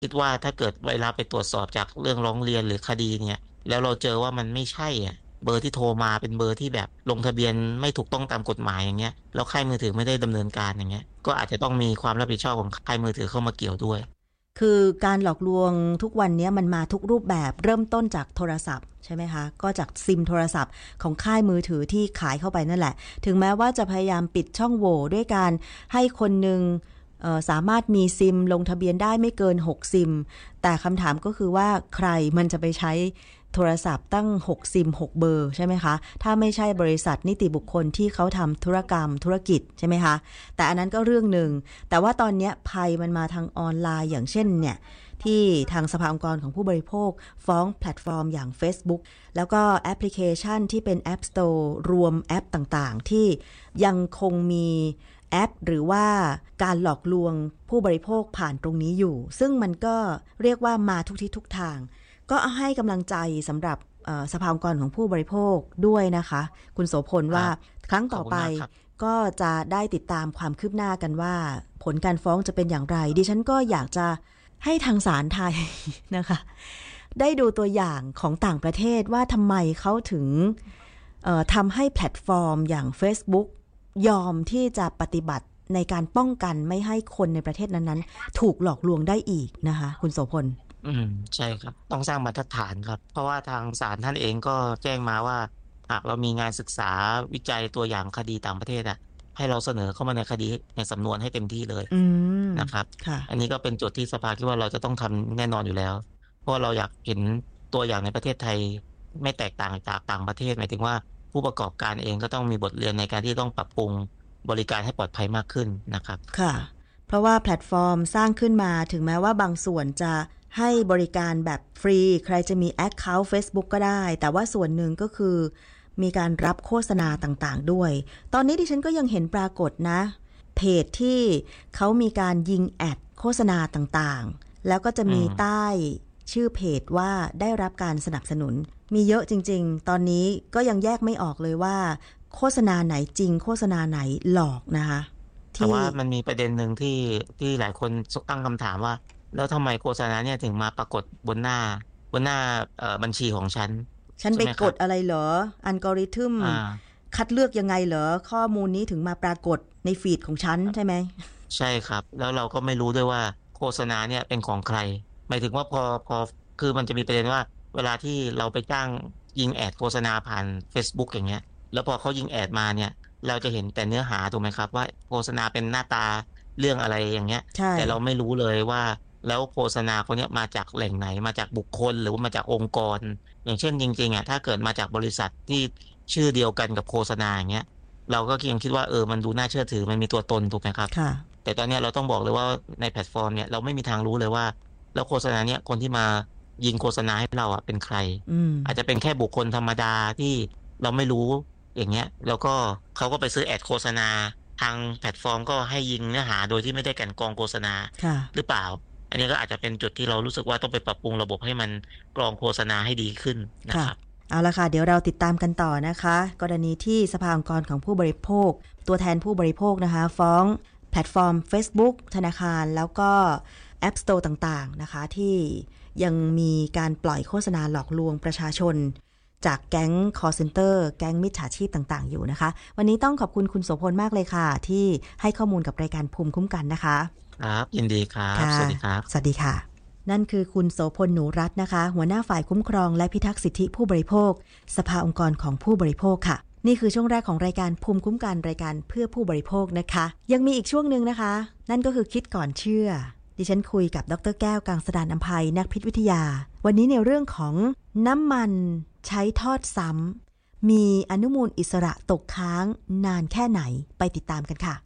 คิดว่าถ้าเกิดเวลาไปตรวจสอบจากเรื่องร้องเรียนหรือคดีเนี่ยแล้วเราเจอว่ามันไม่ใช่อะเบอร์ที่โทรมาเป็นเบอร์ที่แบบลงทะเบียนไม่ถูกต้องตามกฎหมายอย่างเงี้ยแล้วค่ายมือถือไม่ได้ดำเนินการอย่างเงี้ยก็อาจจะต้องมีความรับผิดชอบของค่ายมือถือเข้ามาเกี่ยวด้วยคือการหลอกลวงทุกวันนี้มันมาทุกรูปแบบเริ่มต้นจากโทรศัพท์ใช่ไหมคะก็จากซิมโทรศัพท์ของค่ายมือถือที่ขายเข้าไปนั่นแหละถึงแม้ว่าจะพยายามปิดช่องโหว่ด้วยการให้คนหนึ่งสามารถมีซิมลงทะเบียนได้ไม่เกิน6ซิมแต่คำถามก็คือว่าใครมันจะไปใช้โทรศัพท์ตั้ง6ซิม6เบอร์ใช่ไหมคะถ้าไม่ใช่บริษัทนิติบุคคลที่เขาทำธุรกรรมธุรกิจใช่ไหมคะแต่อันนั้นก็เรื่องหนึ่งแต่ว่าตอนนี้ภัยมันมาทางออนไลน์อย่างเช่นเนี่ยที่ทางสภาองค์กรของผู้บริโภคฟ้องแพลตฟอร์มอย่าง Facebook แล้วก็แอปพลิเคชันที่เป็น App Store รวมแอปต่างๆที่ยังคงมีแอปหรือว่าการหลอกลวงผู้บริโภคผ่านตรงนี้อยู่ซึ่งมันก็เรียกว่ามาทุกทิศทุกทางก็ให้กำลังใจสำหรับสภาองค์กรของผู้บริโภคด้วยนะคะคุณโสพลว่าครั้งต่อไปก็จะได้ติดตามความคืบหน้ากันว่าผลการฟ้องจะเป็นอย่างไรดิฉันก็อยากจะให้ทางศาลไทยนะคะได้ดูตัวอย่างของต่างประเทศว่าทำไมเขาถึงทำให้แพลตฟอร์มอย่าง Facebook ยอมที่จะปฏิบัติในการป้องกันไม่ให้คนในประเทศนั้นๆถูกหลอกลวงได้อีกนะคะคุณโสพลใช่ครับต้องสร้างมาตรฐานครับเพราะว่าทางศาลท่านเองก็แจ้งมาว่าหากเรามีงานศึกษาวิจัยตัวอย่างคดีต่างประเทศให้เราเสนอเข้ามาในคดีในสำนวนให้เต็มที่เลยนะครับอันนี้ก็เป็นจุดที่สภาคิดว่าเราจะต้องทำแน่นอนอยู่แล้วเพราะเราอยากเห็นตัวอย่างในประเทศไทยไม่แตกต่างจากต่างประเทศหมายถึงว่าผู้ประกอบการเองก็ต้องมีบทเรียนในการที่ต้องปรับปรุงบริการให้ปลอดภัยมากขึ้นนะครับค่ะเพราะว่าแพลตฟอร์มสร้างขึ้นมาถึงแม้ว่าบางส่วนจะให้บริการแบบฟรีใครจะมี Account Facebook ก็ได้แต่ว่าส่วนหนึ่งก็คือมีการรับโฆษณาต่างๆด้วยตอนนี้ดิฉันก็ยังเห็นปรากฏนะเพจที่เขามีการยิงแอดโฆษณาต่างๆแล้วก็จะมีใต้ชื่อเพจว่าได้รับการสนับสนุนมีเยอะจริงๆตอนนี้ก็ยังแยกไม่ออกเลยว่าโฆษณาไหนจริงโฆษณาไหนหลอกนะคะแต่ว่ามันมีประเด็นหนึ่งที่หลายคนตั้งคำถามว่าแล้วทำไมโฆษณาเนี่ยถึงมาปรากฏบนหน้าบัญชีของฉันไปกดอะไรเหรออัลกอริทึมคัดเลือกยังไงเหรอข้อมูลนี้ถึงมาปรากฏในฟีดของฉันใช่ไหมใช่ครับแล้วเราก็ไม่รู้ด้วยว่าโฆษณาเนี่ยเป็นของใครหมายถึงว่าพอคือมันจะมีประเด็นว่าเวลาที่เราไปจ้างยิงแอดโฆษณาผ่าน Facebook อย่างเงี้ยแล้วพอเขายิงแอดมาเนี่ยเราจะเห็นแต่เนื้อหาถูกไหมครับว่าโฆษณาเป็นหน้าตาเรื่องอะไรอย่างเงี้ยแต่เราไม่รู้เลยว่าแล้วโฆษณาคนนี้มาจากแหล่งไหนมาจากบุคคลหรือว่ามาจากองค์กรอย่างเช่นจริงๆถ้าเกิดมาจากบริษัทที่ชื่อเดียวกันกับโฆษณาอย่างเงี้ยเราก็ยังคิดว่ามันดูน่าเชื่อถือมันมีตัวตนถูกไหมครับแต่ตอนนี้เราต้องบอกเลยว่าในแพลตฟอร์มเนี่ยเราไม่มีทางรู้เลยว่าแล้วโฆษณาเนี่ยคนที่มายิงโฆษณาให้เราเป็นใครอาจจะเป็นแค่บุคคลธรรมดาที่เราไม่รู้อย่างเงี้ยแล้วก็เขาก็ไปซื้อแอดโฆษณาทางแพลตฟอร์มก็ให้ยิงเนื้อหาโดยที่ไม่ได้กลั่นกรองโฆษณาหรือเปล่าอันนี้ก็อาจจะเป็นจุดที่เรารู้สึกว่าต้องไปปรับปรุงระบบให้มันกรองโฆษณาให้ดีขึ้นนะครับเอาละค่ะเดี๋ยวเราติดตามกันต่อนะคะกรณีที่สภาองค์กรของผู้บริโภคตัวแทนผู้บริโภคนะคะฟ้องแพลตฟอร์ม Facebook ธนาคารแล้วก็ App Store ต่างๆนะคะที่ยังมีการปล่อยโฆษณาหลอกลวงประชาชนจากแก๊ง call center แก๊งมิจฉาชีพต่างๆอยู่นะคะวันนี้ต้องขอบคุณคุณโสพลมากเลยค่ะที่ให้ข้อมูลกับรายการภูมิคุ้มกันนะคะครับยินดีครับสวัสดีครับสวัสดีค่ะนั่นคือคุณโสพลหนูรัตน์นะคะหัวหน้าฝ่ายคุ้มครองและพิทักษ์สิทธิผู้บริโภคสภาองค์กรของผู้บริโภคค่ะนี่คือช่วงแรกของรายการภูมิคุ้มกันรายการเพื่อผู้บริโภคนะคะยังมีอีกช่วงนึงนะคะนั่นก็คือคิดก่อนเชื่อดิฉันคุยกับดร.แก้วกังสดาลอำไพนักพิษวิทยาวันนี้ในเรื่องของน้ำมันใช้ทอดซ้ำมีอนุมูลอิสระตกค้างนานแค่ไหนไปติดตามกันค่ะ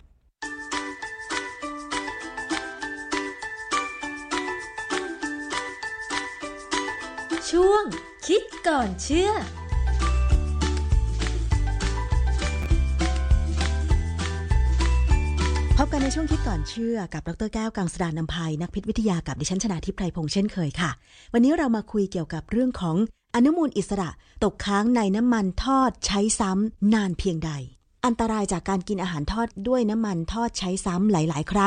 ช่วงคิดก่อนเชื่อพบกันในช่วงคิดก่อนเชื่อกับดร.แก้วกังสดาลอำไพนักพิษวิทยากับดิฉันชนาธิปไพรพงษ์เช่นเคยค่ะวันนี้เรามาคุยเกี่ยวกับเรื่องของอนุมูลอิสระตกค้างในน้ำมันทอดใช้ซ้ำนานเพียงใดอันตรายจากการกินอาหารทอดด้วยน้ำมันทอดใช้ซ้ำหลายๆครั้ง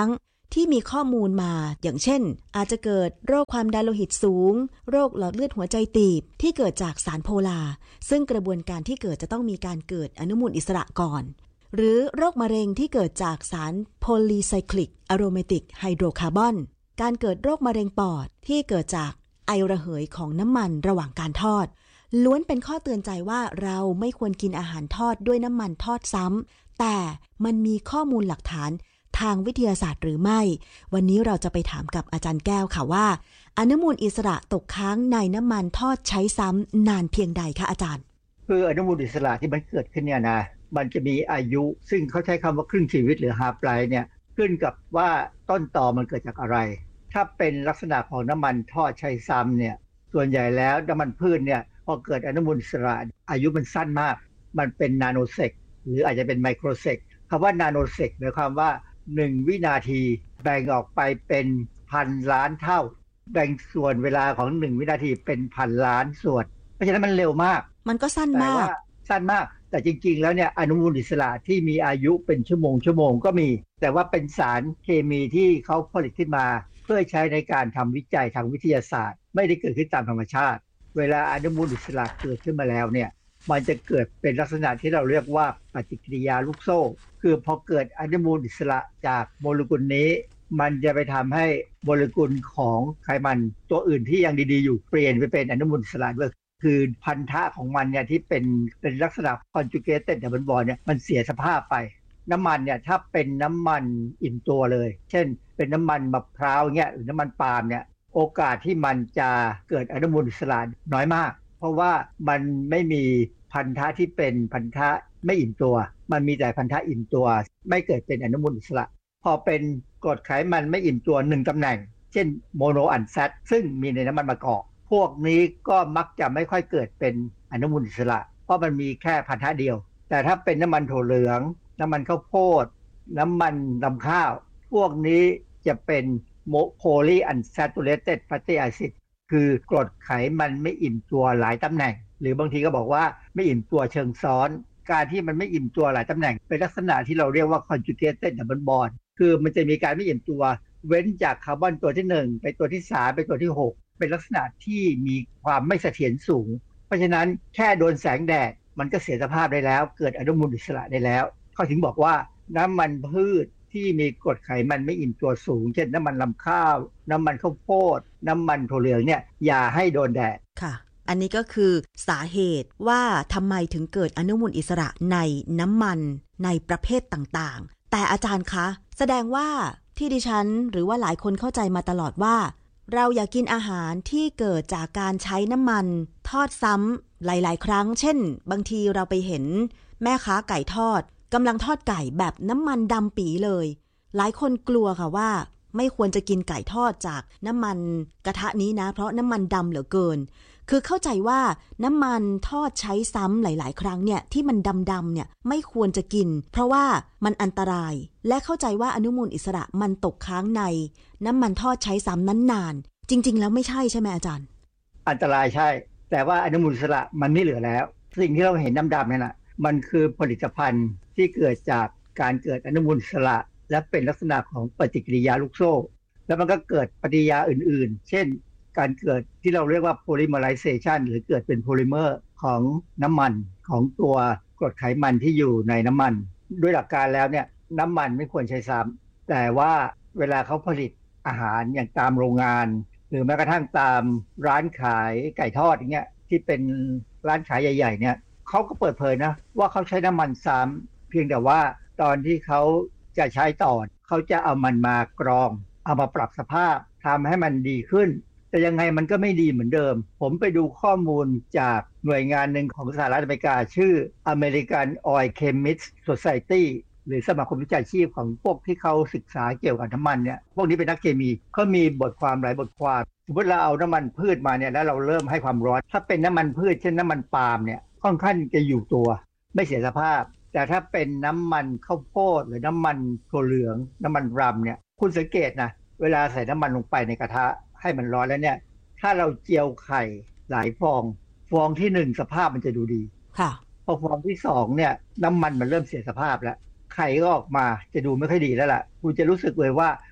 ที่มีข้อมูลมาอย่างเช่นอาจจะเกิดโรคความดันโลหิตสูงโรคหลอดเลือดหัวใจตีบที่เกิดจากสารโพลาร์ซึ่งกระบวนการที่เกิดจะต้องมีการเกิดอนุมูลอิสระก่อนหรือโรคมะเร็งที่เกิดจากสารโพลีไซคลิกอะโรเมติกไฮโดรคาร์บอนการเกิดโรคมะเร็งปอดที่เกิดจากไอระเหยของน้ำมันระหว่างการทอดล้วนเป็นข้อเตือนใจว่าเราไม่ควรกินอาหารทอดด้วยน้ำมันทอดซ้ำแต่มันมีข้อมูลหลักฐานทางวิทยาศาสตร์หรือไม่วันนี้เราจะไปถามกับอาจารย์แก้วค่ะว่าอนุมูลอิสระตกค้างในน้ำมันทอดใช้ซ้ำนานเพียงใดคะอาจารย์คืออนุมูลอิสระที่มันเกิดขึ้นเนี่ยนะมันจะมีอายุซึ่งเขาใช้คำว่าครึ่งชีวิตหรือ half life เนี่ยขึ้นกับว่าต้นตอมันเกิดจากอะไรถ้าเป็นลักษณะของน้ำมันทอดใช้ซ้ำเนี่ยส่วนใหญ่แล้วน้ำมันพืชเนี่ยพอเกิดอนุมูลอิสระอายุมันสั้นมากมันเป็นนาโนเซกหรืออาจจะเป็นไมโครเซกคำว่านาโนเซกหมายความว่า1 วินาทีแบ่งออกไปเป็นพันล้านเท่าแบ่งส่วนเวลาของ1 วินาทีเป็นพันล้านส่วนเพราะฉะนั้นมันเร็วมากมันก็สั้นมากแต่จริงๆแล้วเนี่ยอนุมูลอิสระที่มีอายุเป็นชั่วโมงก็มีแต่ว่าเป็นสารเคมีที่เขาผลิตขึ้นมาเพื่อใช้ในการทำวิจัยทางวิทยาศาสตร์ไม่ได้เกิดขึ้นตามธรรมชาติเวลาอนุมูลอิสระเกิดขึ้นมาแล้วเนี่ยมันจะเกิดเป็นลักษณะที่เราเรียกว่าปฏิกิริยาลูกโซ่คือพอเกิดอนุมูลอิสระจากโมเลกุลนี้มันจะไปทำให้โมเลกุลของไขมันตัวอื่นที่ยังดีๆอยู่เปลี่ยนไปเป็นอนุมูลอิสระด้วยคือพันธะของมันเนี่ยที่เป็นลักษณะ conjugated double bond เนี่ยมันเสียสภาพไปน้ำมันเนี่ยถ้าเป็นน้ำมันอิ่มตัวเลยเช่นเป็นน้ำมันมะพร้าวเงี้ยหรือน้ำมันปาล์มเนี่ยโอกาสที่มันจะเกิดอนุมูลอิสระน้อยมากเพราะว่ามันไม่มีพันธะที่เป็นพันธะไม่อิ่มตัวมันมีแต่พันธะอิ่มตัวไม่เกิดเป็นอนุมูลอิสระพอเป็นกรดไขมันไม่อิ่มตัว1ตำแหน่งเช่นโมโนอันแซตซึ่งมีในน้ำมันมะกอกพวกนี้ก็มักจะไม่ค่อยเกิดเป็นอนุมูลอิสระเพราะมันมีแค่พันธะเดียวแต่ถ้าเป็นน้ำมันถั่วเหลืองน้ำมันข้าวโพดน้ำมันรำข้าวพวกนี้จะเป็นโพลีอันแซตูเรเต็ดแฟตตี้แอซิดคือกรดไขมันไม่อิ่มตัวหลายตำแหน่งหรือบางทีก็บอกว่าไม่อิ่มตัวเชิงซ้อนการที่มันไม่อิ่มตัวหลายตำแหน่งเป็นลักษณะที่เราเรียกว่า conjugated double bond คือมันจะมีการไม่อิ่มตัวเว้นจากคาร์บอนตัวที่1ไปตัวที่3ไปตัวที่6เป็นลักษณะที่มีความไม่เสถียรสูงเพราะฉะนั้นแค่โดนแสงแดดมันก็เสียสภาพได้แล้วเกิดอนุมูลอิสระได้แล้วเขาถึงบอกว่าน้ำมันพืชที่มีกรดไขมันไม่อิ่มตัวสูงเช่นน้ำมันลำข้าวน้ำมันข้าวโพดน้ำมันถั่วเหลืองเนี่ยอย่าให้โดนแดดค่ะอันนี้ก็คือสาเหตุว่าทำไมถึงเกิดอนุมูลอิสระในน้ำมันในประเภทต่างๆแต่อาจารย์คะแสดงว่าที่ดิฉันหรือว่าหลายคนเข้าใจมาตลอดว่าเราอยากกินอาหารที่เกิดจากการใช้น้ำมันทอดซ้ำหลายๆครั้งเช่นบางทีเราไปเห็นแม่ค้าไก่ทอดกำลังทอดไก่แบบน้ำมันดำปีเลยหลายคนกลัวค่ะว่าไม่ควรจะกินไก่ทอดจากน้ำมันกระทะนี้นะเพราะน้ำมันดำเหลือเกินคือเข้าใจว่าน้ำมันทอดใช้ซ้ำหลายๆครั้งเนี่ยที่มันดำๆเนี่ยไม่ควรจะกินเพราะว่ามันอันตรายและเข้าใจว่าอนุมูลอิสระมันตกค้างในน้ำมันทอดใช้ซ้ำนั้นนานจริงๆแล้วไม่ใช่ใช่ไหมอาจารย์อันตรายใช่แต่ว่าอนุมูลอิสระมันไม่เหลือแล้วสิ่งที่เราเห็นดำๆนี่แหละมันคือผลิตภัณฑ์ที่เกิดจากการเกิดอนุมูลอิสระและเป็นลักษณะของปฏิกิริยาลูกโซ่แล้วมันก็เกิดปฏิกิริยาอื่นๆเช่นการเกิดที่เราเรียกว่า polymerization หรือเกิดเป็นโพลิเมอร์ของน้ำมันของตัวกรดไขมันที่อยู่ในน้ำมันด้วยหลักการแล้วเนี่ยน้ำมันไม่ควรใช้ซ้ำแต่ว่าเวลาเขาผลิตอาหารอย่างตามโรงงานหรือแม้กระทั่งตามร้านขายไก่ทอดอย่างเงี้ยที่เป็นร้านขายใหญ่ๆเนี่ยเขาก็เปิดเผยนะว่าเขาใช้น้ำมันซ้ำเพียงแต่ว่าตอนที่เขาจะใช้ต่อเขาจะเอามันมากรองเอามาปรับสภาพทำให้มันดีขึ้นแต่ยังไงมันก็ไม่ดีเหมือนเดิมผมไปดูข้อมูลจากหน่วยงานหนึ่งของสหรัฐอเมริกาชื่อ American Oil Chemists Society หรือสมาคมวิชาชีพของพวกที่เขาศึกษาเกี่ยวกับน้ำมันเนี่ยพวกนี้เป็นนักเคมีเขามีบทความหลายบทความสมมติเราเอาน้ำมันพืชมาเนี่ยแล้วเราเริ่มให้ความร้อนถ้าเป็นน้ำมันพืชเช่นน้ำมันปาล์มเนี่ยค่อนข้างจะอยู่ตัวไม่เสียสภาพแต่ถ้าเป็นน้ำมันข้าวโพดหรือน้ำมันถั่วเหลืองน้ำมันรำเนี่ยคุณสังเกตนะเวลาใส่น้ำมันลงไปในกระทะให้มันร้อนแล้วเนี่ยถ้าเราเจียวไข่หลายฟองที่1สภาพมันจะดูดีค่ะพอฟองที่2เนี่ยน้ำมันมันเริ่มเสียสภาพแล้วไข่ก็ออกมาจะดูไม่ค่อยดีแล้วล่ะคุณจะรู้สึกเลยว่า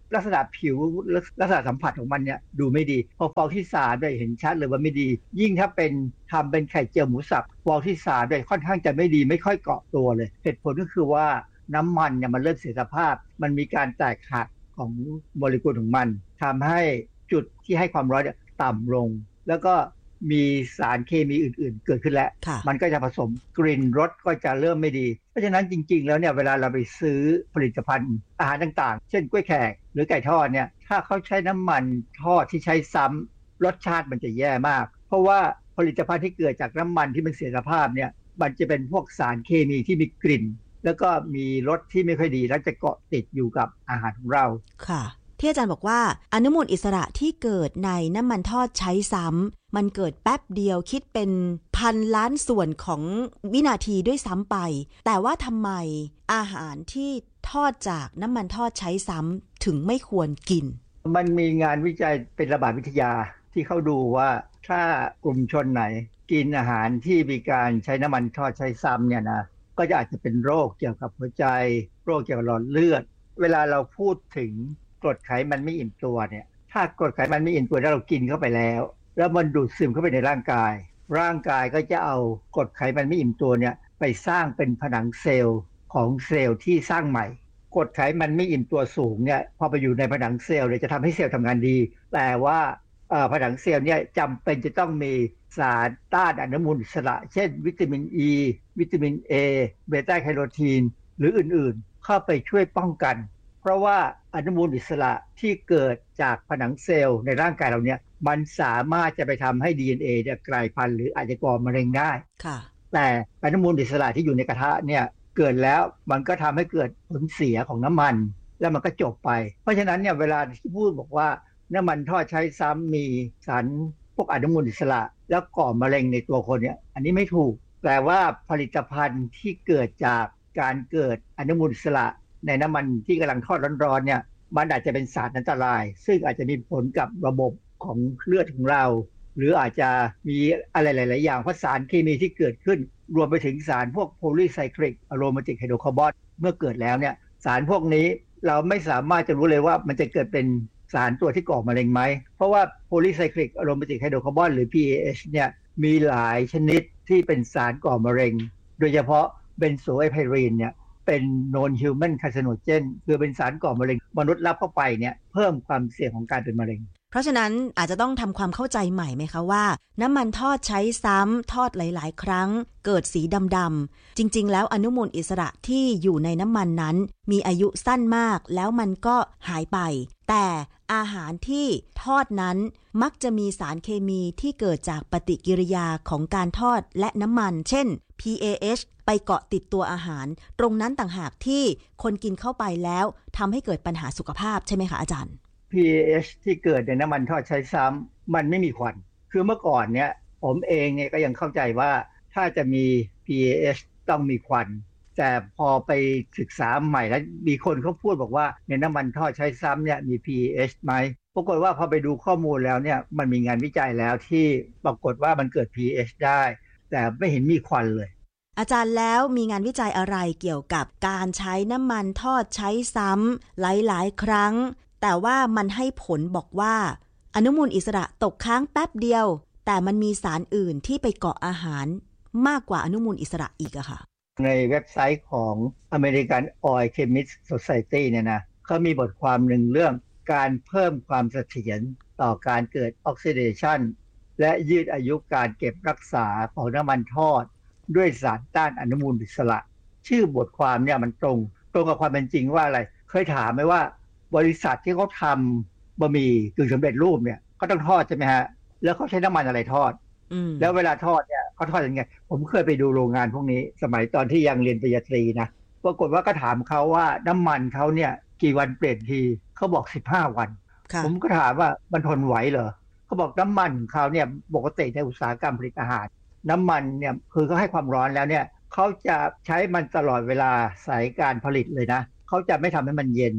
ลักษณะผิวลักษณะสัมผัสของมันเนี่ยดูไม่ดีพอฟองที่3เนี่ยเห็นชัดเลยว่าไม่ดียิ่งถ้าเป็นทำเป็นไข่เจียวหมูสับฟองที่3เนี่ยค่อนข้างจะไม่ดีไม่ค่อยเกาะตัวเลยเหตุผลก็คือว่าน้ำมันเนี่ยมันเริ่มเสียสภาพมันมีการแตกหักของโมเลกุลของมันทำให้จุดที่ให้ความร้อนเนี่ยต่ำลงแล้วก็มีสารเคมีอื่นๆเกิดขึ้นแล้วมันก็จะผสมกลิ่นรสก็จะเริ่มไม่ดีเพราะฉะนั้นจริงๆแล้วเนี่ยเวลาเราไปซื้อผลิตภัณฑ์อาหารต่างๆเช่นกล้วยแขกหรือไก่ทอดเนี่ยถ้าเขาใช้น้ำมันทอดที่ใช้ซ้ำรสชาติมันจะแย่มากเพราะว่าผลิตภัณฑ์ที่เกิดจากน้ำมันที่มันเสียสภาพเนี่ยมันจะเป็นพวกสารเคมีที่มีกลิ่นแล้วก็มีรสที่ไม่ค่อยดีแล้วจะเกาะติดอยู่กับอาหารของเราค่ะที่อาจารย์บอกว่าอนุมูลอิสระที่เกิดในน้ำมันทอดใช้ซ้ำมันเกิดแป๊บเดียวคิดเป็นพันล้านส่วนของวินาทีด้วยซ้ำไปแต่ว่าทำไมอาหารที่ทอดจากน้ำมันทอดใช้ซ้ำถึงไม่ควรกินมันมีงานวิจัยเป็นระบาดวิทยาที่เขาดูว่าถ้ากลุ่มชนไหนกินอาหารที่มีการใช้น้ำมันทอดใช้ซ้ำเนี่ยนะก็จะอาจจะเป็นโรคเกี่ยวกับหัวใจโรคเกี่ยวกับหลอดเลือดเวลาเราพูดถึงกรดไขมันไม่อิ่มตัวเนี่ยถ้ากรดไขมันไม่อิ่มตัวถ้าเรากินเข้าไปแล้วมันดูดซึมเข้าไปในร่างกายก็จะเอากรดไขมันไม่อิ่มตัวเนี่ยไปสร้างเป็นผนังเซลล์ของเซลล์ที่สร้างใหม่กรดไขมันไม่อิ่มตัวสูงเนี่ยพอไปอยู่ในผนังเซลล์เนี่ยจะทำให้เซลล์ทำงานดีแต่ว่าผนังเซลล์เนี่ยจำเป็นจะต้องมีสารต้านอนุมูลอิสระเช่นวิตามินอีวิตามินเอเบต้าแคโรทีนหรืออื่นๆเข้าไปช่วยป้องกันเพราะว่าอนุมูลอิสระที่เกิดจากผนังเซลล์ในร่างกายเราเนี่ยมันสามารถจะไปทำให้ DNA เนี่ยกลายพันธุ์หรืออาจจะก่อมะเร็งได้แต่อนุมูลอิสระที่อยู่ในกระทะเนี่ยเกิดแล้วมันก็ทำให้เกิดผลเสียของน้ำมันแล้วมันก็จบไปเพราะฉะนั้นเนี่ยเวลาที่พูดบอกว่าน้ำมันทอดใช้ซ้ำมีสารพวกอนุมูลอิสระแล้วก่อมะเร็งในตัวคนเนี่ยอันนี้ไม่ถูกแต่ว่าผลิตภัณฑ์ที่เกิดจากการเกิดอนุมูลอิสระในน้ำมันที่กำลังทอดร้อนๆเนี่ยมันอาจจะเป็นสารอันตรายซึ่งอาจจะมีผลกับระบบของเลือดของเราหรืออาจจะมีอะไรหลายๆอย่างเพราะสารเคมีที่เกิดขึ้นรวมไปถึงสารพวกโพลีไซคลิกอะโรมาติกไฮโดรคาร์บอนเมื่อเกิดแล้วเนี่ยสารพวกนี้เราไม่สามารถจะรู้เลยว่ามันจะเกิดเป็นสารตัวที่ก่อมะเร็งไหมเพราะว่าโพลีไซคลิกอะโรมาติกไฮโดรคาร์บอนหรือ PAH เนี่ยมีหลายชนิดที่เป็นสารก่อมะเร็งโดยเฉพาะเบนโซไอไพรีนเนี่ยเป็น non human carcinogen คือเป็นสารก่อมะเร็งมนุษย์รับเข้าไปเนี่ยเพิ่มความเสี่ยงของการเป็นมะเร็งเพราะฉะนั้นอาจจะต้องทำความเข้าใจใหม่ไหมคะว่าน้ำมันทอดใช้ซ้ำทอดหลายๆครั้งเกิดสีดำๆจริงๆแล้วอนุมูลอิสระที่อยู่ในน้ำมันนั้นมีอายุสั้นมากแล้วมันก็หายไปแต่อาหารที่ทอดนั้นมักจะมีสารเคมีที่เกิดจากปฏิกิริยาของการทอดและน้ำมันเช่น PAH ไปเกาะติดตัวอาหารตรงนั้นต่างหากที่คนกินเข้าไปแล้วทำให้เกิดปัญหาสุขภาพใช่ไหมคะอาจารย์ PAH ที่เกิดในน้ำมันทอดใช้ซ้ำมันไม่มีควันคือเมื่อก่อนเนี่ยผมเองเนี่ยก็ยังเข้าใจว่าถ้าจะมี PAH ต้องมีควันแต่พอไปศึกษาใหม่แล้วมีคนเขาพูดบอกว่าในน้ำมันทอดใช้ซ้ำเนี่ยมี PAH ไหมปรากฏว่าพอไปดูข้อมูลแล้วเนี่ยมันมีงานวิจัยแล้วที่ปรากฏว่ามันเกิด PAH ได้แต่ไม่เห็นมีควันเลยอาจารย์แล้วมีงานวิจัยอะไรเกี่ยวกับการใช้น้ำมันทอดใช้ซ้ำหลายๆครั้งแต่ว่ามันให้ผลบอกว่าอนุมูลอิสระตกค้างแป๊บเดียวแต่มันมีสารอื่นที่ไปเกาะอาหารมากกว่าอนุมูลอิสระอีกอะค่ะในเว็บไซต์ของ American Oil Chemists Society เนี่ยนะเขามีบทความหนึ่งเรื่องการเพิ่มความเสถียรต่อการเกิดออกซิเดชันและยืดอายุการเก็บรักษาของน้ำมันทอดด้วยสารต้านอนุมูลอิสระชื่อบทความเนี่ยมันตรงกับความเป็นจริงว่าอะไรเคยถามไหมว่าบริษัทที่เขาทำบะหมี่กึ่งสำเร็จรูปเนี่ยเขาต้องทอดใช่ไหมฮะแล้วเขาใช้น้ำมันอะไรทอดแล้วเวลาทอดเนี่ยเขาทอดยังไงผมเคยไปดูโรงงานพวกนี้สมัยตอนที่ยังเรียนปริญญาตรีนะปรากฏว่าก็ถามเขาว่าน้ำมันเขาเนี่ยกี่วันเปลี่ยนทีเขาบอก15 วันผมก็ถามว่ามันทนไหวเหรอเขาบอกน้ำมันของเขาเนี่ยปกติในอุตสาหกรรมผลิตอาหารน้ำมันเนี่ยคือเขาให้ความร้อนแล้วเนี่ยเขาจะใช้มันตลอดเวลาสายการผลิตเลยนะเขาจะไม่ทำให้มันเย็น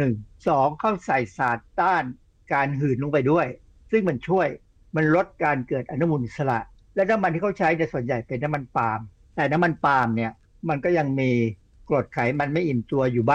1 2เขาใส่สารต้านการหืดลงไปด้วยซึ่งมันช่วยมันลดการเกิดอนุมูลอิสระและน้ำมันที่เขาใช้ในส่วนใหญ่เป็นน้ำมันปาล์มแต่น้ำมันปาล์มเนี่ยมันก็ยังมีกรดไขมันไม่อิ่มตัวอยู่บ้างผ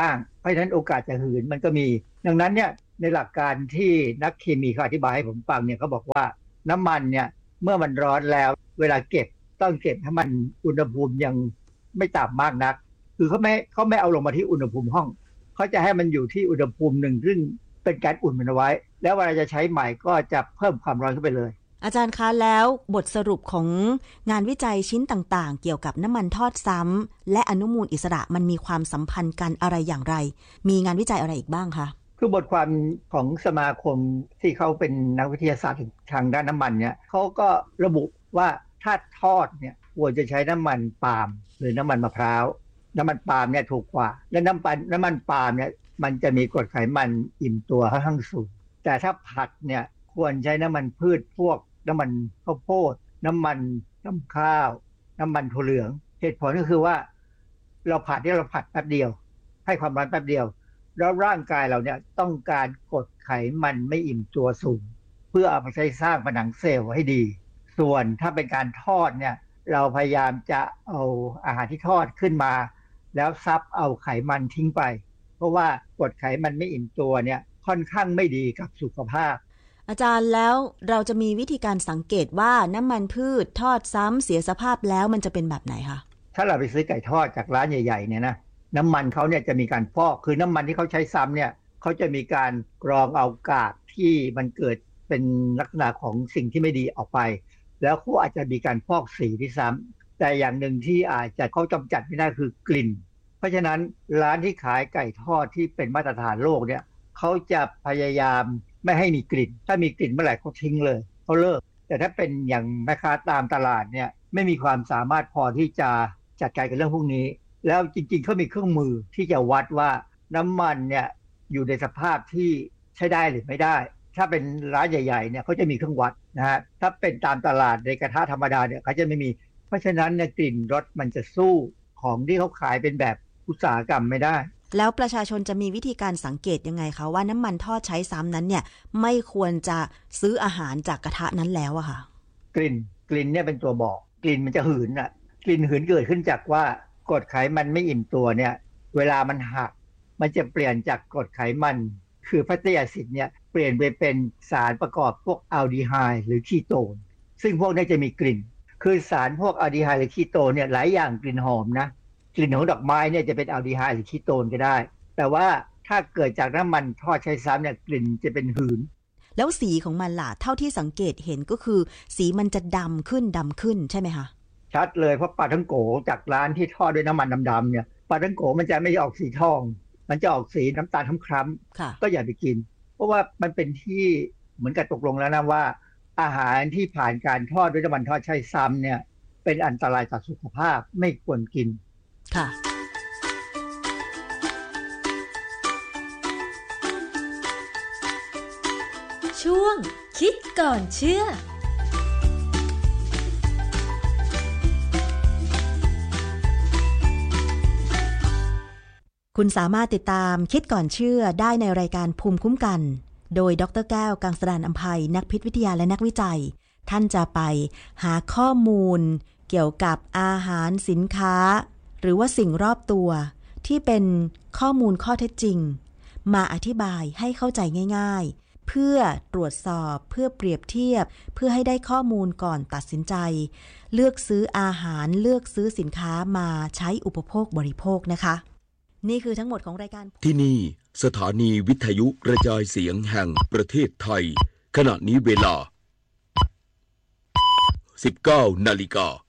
ราะฉะนั้นโอกาสจะหืนมันก็มีดังนั้นเนี่ยในหลักการที่นักเคมีเขาอธิบายให้ผมฟังเนี่ยเขาบอกว่าน้ำมันเนี่ยเมื่อมันร้อนแล้วเวลาเก็บต้องเก็บให้มันอุณหภูมิยังไม่ต่ำมากนักคือเขาไม่เอาลงมาที่อุณหภูมิห้องเขาจะให้มันอยู่ที่อุณหภูมิหนึ่งซึ่งเป็นการอุ่นมันเอาไว้แล้วเวลาจะใช้ใหม่ก็จะเพิ่มความร้อนขึ้นไปเลยอาจารย์คะแล้วบทสรุปของงานวิจัยชิ้นต่างๆเกี่ยวกับน้ำมันทอดซ้ำและอนุมูลอิสระมันมีความสัมพันธ์กันอะไรอย่างไรมีงานวิจัยอะไรอีกบ้างคะคือบทความของสมาคมที่เขาเป็นนักวิทยาศาสตร์ทางด้านน้ำมันเนี่ยเขาก็ระบุว่าถ้าทอดเนี่ยควรจะใช้น้ำมันปาล์มหรือน้ำมันมะพร้าวน้ำมันปาล์มเนี่ยถูกกว่าและน้ำมันปาล์มเนี่ยมันจะมีกรดไขมันอิ่มตัวค่อนข้างสูงแต่ถ้าผัดเนี่ยควรใช้น้ำมันพืชพวกน้ำมันข้าวโพดน้ำมันน้ำข้าวน้ำมันถั่วเหลืองเหตุผลก็คือว่าเราผัดแป๊บเดียวให้ความร้อนแป๊บเดียวแล้วร่างกายเราเนี่ยต้องการกรดไขมันไม่อิ่มตัวสูงเพื่อเอาไปใช้สร้างผนังเซลล์ให้ดีส่วนถ้าเป็นการทอดเนี่ยเราพยายามจะเอาอาหารที่ทอดขึ้นมาแล้วซับเอาไขมันทิ้งไปเพราะว่ากรดไขมันไม่อิ่มตัวเนี่ยค่อนข้างไม่ดีกับสุขภาพอาจารย์แล้วเราจะมีวิธีการสังเกตว่าน้ำมันพืชทอดซ้ำเสียสภาพแล้วมันจะเป็นแบบไหนคะถ้าเราไปซื้อไก่ทอดจากร้านใหญ่ๆเนี่ยนะน้ำมันเขาเนี่ยจะมีการฟอกคือน้ำมันที่เขาใช้ซ้ำเนี่ยเขาจะมีการกรองเอากากที่มันเกิดเป็นลักษณะของสิ่งที่ไม่ดีออกไปแล้วเขาอาจจะมีการฟอกสีที่ซ้ำแต่อย่างหนึ่งที่อาจจะเขากำจัดไม่ได้คือกลิ่นเพราะฉะนั้นร้านที่ขายไก่ทอดที่เป็นมาตรฐานโลกเนี่ยเขาจะพยายามไม่ให้มีกลิ่นถ้ามีกลิ่นเมื่อไหร่เขาทิ้งเลยเขาเลิกแต่ถ้าเป็นอย่างแม่ค้าตามตลาดเนี่ยไม่มีความสามารถพอที่จะจัดการกับเรื่องพวกนี้แล้วจริงๆเขามีเครื่องมือที่จะวัดว่าน้ำมันเนี่ยอยู่ในสภาพที่ใช้ได้หรือไม่ได้ถ้าเป็นร้านใหญ่ๆเนี่ยเขาจะมีเครื่องวัดนะฮะถ้าเป็นตามตลาดในกระทะธรรมดาเนี่ยเขาจะไม่มีเพราะฉะนั้นเนี่ยกลิ่นรสมันจะสู้ของที่เขาขายเป็นแบบอุตสาหกรรมไม่ได้แล้วประชาชนจะมีวิธีการสังเกตยังไงคะว่าน้ำมันทอดใช้ซ้ำนั้นเนี่ยไม่ควรจะซื้ออาหารจากกระทะนั้นแล้วอะค่ะกลิ่นเนี่ยเป็นตัวบอกกลิ่นมันจะหืนอะกลิ่นหืนเกิดขึ้นจากว่ากรดไขมันไม่อิ่มตัวเนี่ยเวลามันหักมันจะเปลี่ยนจากกรดไขมันคือแฟตตี้แอซิดเนี่ยเปลี่ยนไปเป็นสารประกอบพวกอัลดีไฮด์หรือคีโตนซึ่งพวกนี้จะมีกลิ่นคือสารพวกอัลดีไฮด์หรือคีโตนเนี่ยหลายอย่างกลิ่นหอมนะกลิ่นของดอกไม้เนี่ยจะเป็นอัลดีไฮด์หรือคีโตนก็ได้แต่ว่าถ้าเกิดจากน้ำมันทอดใช้ซ้ำเนี่ยกลิ่นจะเป็นหืนแล้วสีของมันล่ะเท่าที่สังเกตเห็นก็คือสีมันจะดำขึ้นใช่ไหมคะชัดเลยเพราะปลาท่องโกจากร้านที่ทอดด้วยน้ำมันดำๆเนี่ยปลาท่องโกมันจะไม่ออกสีทองมันจะออกสีน้ำตาลคล้ำๆก็อย่าไปกินเพราะว่ามันเป็นที่เหมือนกับตกลงแล้วนะว่าอาหารที่ผ่านการทอดด้วยน้ำมันทอดใช้ซ้ำเนี่ยเป็นอันตรายต่อสุขภาพไม่ควรกินค่ะช่วงคิดก่อนเชื่อคุณสามารถติดตามคิดก่อนเชื่อได้ในรายการภูมิคุ้มกันโดยดร.แก้วกังสดาลอำไพนักพิษวิทยาและนักวิจัยท่านจะไปหาข้อมูลเกี่ยวกับอาหารสินค้าหรือว่าสิ่งรอบตัวที่เป็นข้อมูลข้อเท็จจริงมาอธิบายให้เข้าใจง่ายๆเพื่อตรวจสอบเพื่อเปรียบเทียบเพื่อให้ได้ข้อมูลก่อนตัดสินใจเลือกซื้ออาหารเลือกซื้อสินค้ามาใช้อุปโภคบริโภคนะคะนี่คือทั้งหมดของรายการที่นี่สถานีวิทยุกระจายเสียงแห่งประเทศไทยขณะนี้เวลา 19 นาฬิกา